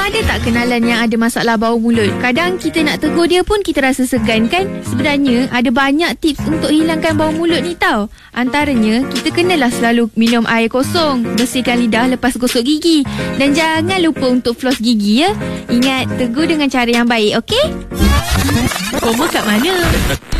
Ada tak kenalan yang ada masalah bau mulut? Kadang kita nak tegur dia pun kita rasa segan kan? Sebenarnya ada banyak tips untuk hilangkan bau mulut ni tau. Antaranya, kita kenalah selalu minum air kosong, bersihkan lidah lepas gosok gigi. Dan jangan lupa untuk floss gigi ya. Ingat, tegur dengan cara yang baik, okey? Promo kat mana?